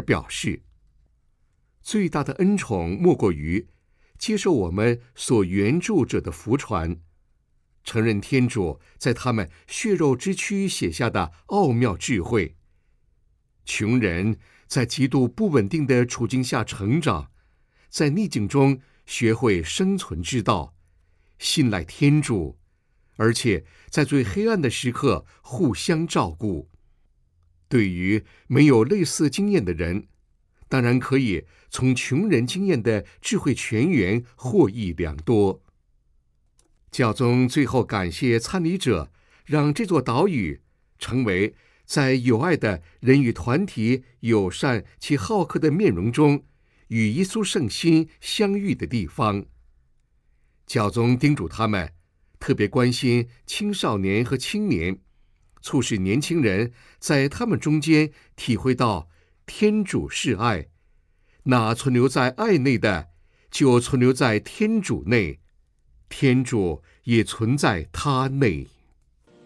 表示。最大的恩宠莫过于接受我们所援助者的福传，承认天主在他们血肉之躯写下的奥妙智慧。穷人在极度不稳定的处境下成长，在逆境中学会生存之道，信赖天主，而且在最黑暗的时刻互相照顾。对于没有类似经验的人，当然可以从穷人经验的智慧泉源获益良多。教宗最后感谢参礼者，让这座岛屿成为在有爱的人与团体友善且好客的面容中与耶稣圣心相遇的地方。教宗叮嘱他们特别关心青少年和青年，促使年轻人在他们中间体会到天主是爱，那存留在爱内的，就存留在天主内，天主也存在他内。